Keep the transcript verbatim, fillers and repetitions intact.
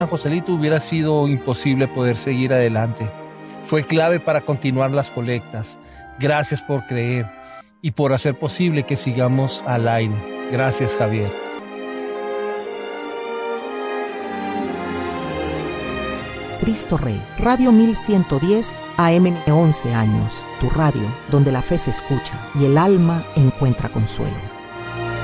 Joselito hubiera sido imposible poder seguir adelante. Fue clave para continuar las colectas. Gracias por creer y por hacer posible que sigamos al aire. Gracias, Javier. Cristo Rey, Radio mil ciento diez A M, once años, tu radio donde la fe se escucha y el alma encuentra consuelo.